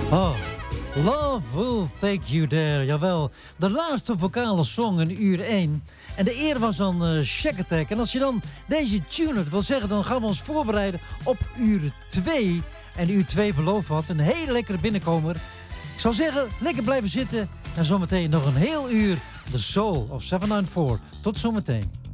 Oh, Love Will Take You There. Jawel, de laatste vocale song in uur 1. En de eer was dan Shack Attack. En als je dan deze tune wil zeggen, dan gaan we ons voorbereiden op uur 2. En uur 2 belooft wat, een hele lekkere binnenkomer. Ik zal zeggen, lekker blijven zitten. En zometeen nog een heel uur The Soul of 794. Tot zometeen.